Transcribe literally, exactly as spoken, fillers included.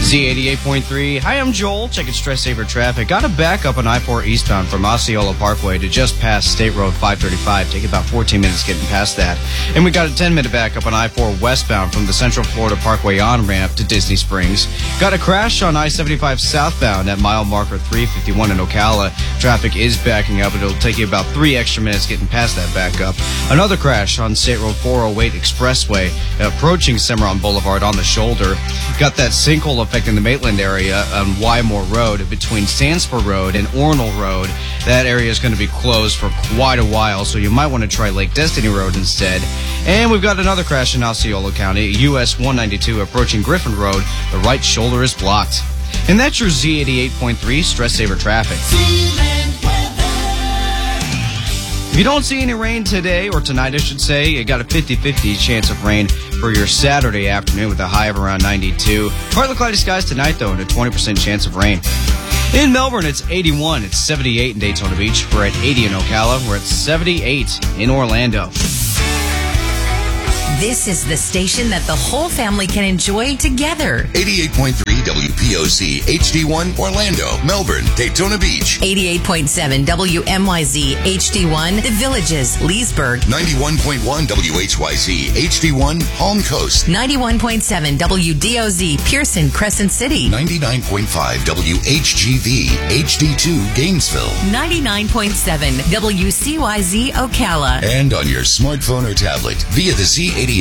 Z eighty-eight point three. Hi, I'm Joel. Checking Stress Saver traffic. Got a backup on I four eastbound from Osceola Parkway to just past State Road five thirty-five. Take about fourteen minutes getting past that. And we got a ten minute backup on I four westbound from the Central Florida Parkway on-ramp to Disney Springs. Got a crash on I seventy-five southbound at mile marker three fifty-one in Ocala. Traffic is backing up, and it'll take you about three extra minutes getting past that backup. Another crash on State Road four oh eight Expressway approaching Cimarron Boulevard on the shoulder. Got that sinkhole affecting the Maitland area on Wymore Road between Sanspur Road and Ornell Road. That area is going to be closed for quite a while, so you might want to try Lake Destiny Road instead. And we've got another crash in Osceola County, U S one ninety-two approaching Griffin Road. The right shoulder is blocked. And that's your Z eighty-eight point three Stress Saver traffic. If you don't see any rain today, or tonight I should say, you got a fifty-fifty chance of rain for your Saturday afternoon with a high of around ninety-two. Partly cloudy skies tonight, though, and a twenty percent chance of rain. In Melbourne, it's eighty-one. It's seventy-eight in Daytona Beach. We're at eighty in Ocala. We're at seventy-eight in Orlando. This is the station that the whole family can enjoy together. eighty-eight point three W P O C H D one Orlando, Melbourne, Daytona Beach. eighty-eight point seven W M Y Z H D one The Villages, Leesburg. ninety-one point one W H Y Z H D one Palm Coast. ninety-one point seven W D O Z Pearson, Crescent City. ninety-nine point five W H G V H D two Gainesville. ninety-nine point seven W C Y Z Ocala. And on your smartphone or tablet via the Z